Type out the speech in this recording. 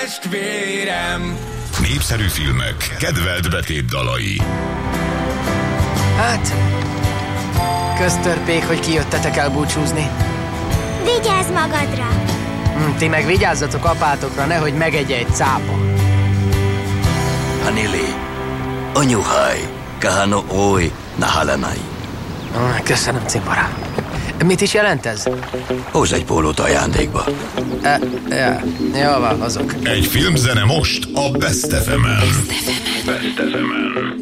Testvérem. Népszerű filmek, kedvelt betétdalai. Hát, köztörpék, hogy kijöttetek el búcsúzni. Vigyázz magadra! Ti meg vigyázzatok apátokra, nehogy megegye egy cápa. Anili, anyuhaj, kahano oly, nahalanai. Köszönöm, cimbora. Mit is jelent ez? Hozz egy pólót ajándékba. Jó van, hozok. Egy filmzene most a Best FM-en.